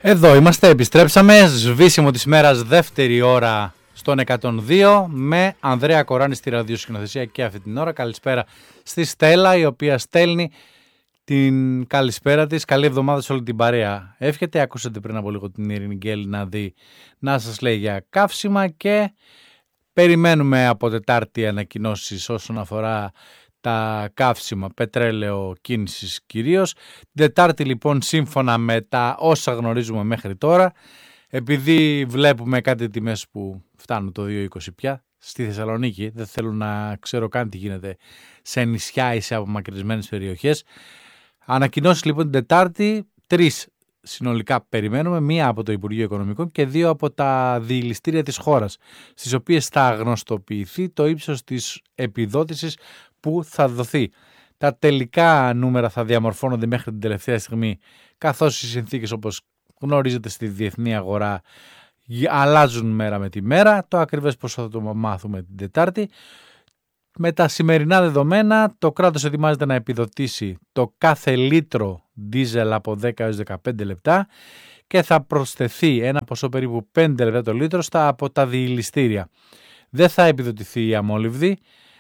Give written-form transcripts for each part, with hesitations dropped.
Εδώ είμαστε, επιστρέψαμε, σβήσιμο της μέρας, δεύτερη ώρα στον 102 με Ανδρέα Κοράνη στη ραδιοσκηνοθεσία και αυτή την ώρα. Καλησπέρα στη Στέλλα, η οποία στέλνει την καλησπέρα της. Καλή εβδομάδα σε όλη την παρέα. Εύχεται, ακούσατε πριν από λίγο την Ειρήνη Γκέλη να σας λέει για καύσιμα και περιμένουμε από Τετάρτη ανακοινώσεις όσον αφορά τα καύσιμα, πετρέλαιο κίνησης κυρίως. Τετάρτη λοιπόν, σύμφωνα με τα όσα γνωρίζουμε μέχρι τώρα, επειδή βλέπουμε κάτι τιμές που φτάνουν το 2,20 πια στη Θεσσαλονίκη, δεν θέλω να ξέρω καν τι γίνεται σε νησιά ή σε απομακρυσμένες περιοχές. Ανακοινώσεις λοιπόν την Τετάρτη, 3 συνολικά περιμένουμε, μία από το Υπουργείο Οικονομικών και 2 από τα διηλιστήρια της χώρας, στις οποίες θα γνωστοποιηθεί το ύψος της επιδότησης που θα δοθεί. Τα τελικά νούμερα θα διαμορφώνονται μέχρι την τελευταία στιγμή, καθώς οι συνθήκες, όπως γνωρίζετε, στη διεθνή αγορά αλλάζουν μέρα με τη μέρα. Το ακριβές ποσό θα το μάθουμε την Τετάρτη. Με τα σημερινά δεδομένα, το κράτος ετοιμάζεται να επιδοτήσει το κάθε λίτρο ντίζελ από 10 έως 15 λεπτά και θα προσθεθεί ένα ποσό περίπου 5 λεπτά το λίτρο από τα διηλιστήρια. Δεν θα επιδοτηθεί η αμόλυβδη.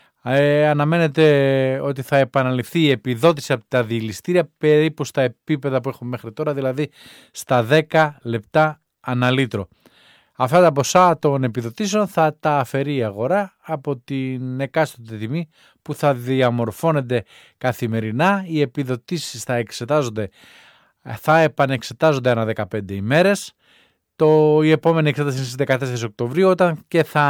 Αναμένεται ότι θα επαναληφθεί η επιδότηση από τα διηλιστήρια περίπου στα επίπεδα που έχουμε μέχρι τώρα, δηλαδή στα 10 λεπτά ανά λίτρο. Αυτά τα ποσά των επιδοτήσεων θα τα αφαιρεί η αγορά από την εκάστοτε τιμή που θα διαμορφώνεται καθημερινά. Οι επιδοτήσεις θα επανεξετάζονται ανά 15 ημέρες. Η επόμενη εξέταση είναι στις 14 Οκτωβρίου, όταν και θα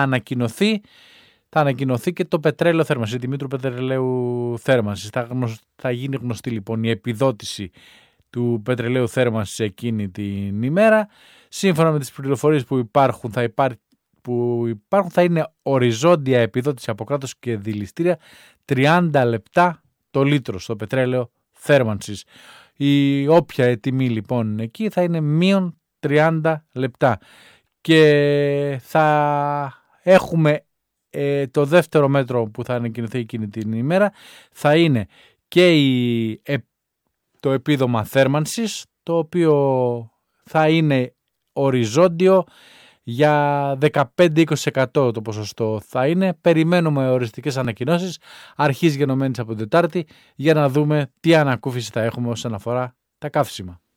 ανακοινωθεί και το πετρέλαιο θέρμανσης, η τιμή του πετρελαίου θέρμανσης. Θα γίνει γνωστή λοιπόν η επιδότηση του πετρελαίου θέρμανσης εκείνη την ημέρα. Σύμφωνα με τις πληροφορίες που υπάρχουν, θα είναι οριζόντια επιδότηση από κράτος και διηλιστήρια 30 λεπτά το λίτρο στο πετρέλαιο θέρμανσης. Η όποια τιμή λοιπόν εκεί θα είναι μείον 30 λεπτά. Και θα έχουμε το δεύτερο μέτρο που θα ανακοινωθεί εκείνη την ημέρα, θα είναι και το επίδομα θέρμανσης, το οποίο θα είναι οριζόντιο για 15-20% το ποσοστό θα είναι. Περιμένουμε οριστικές ανακοινώσεις αρχής γενομένης από την Τετάρτη για να δούμε τι ανακούφιση θα έχουμε όσον αφορά τα καύσιμα.